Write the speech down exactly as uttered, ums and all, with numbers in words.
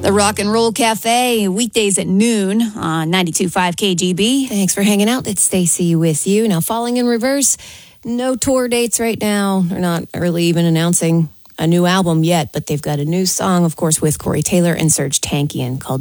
The Rock and Roll Cafe, weekdays at noon on ninety-two point five K G B. Thanks for hanging out. It's Stacy with you. Now, Falling in Reverse, no tour dates right now. They're not really even announcing a new album yet, but they've got a new song, of course, with Corey Taylor and Serge Tankian called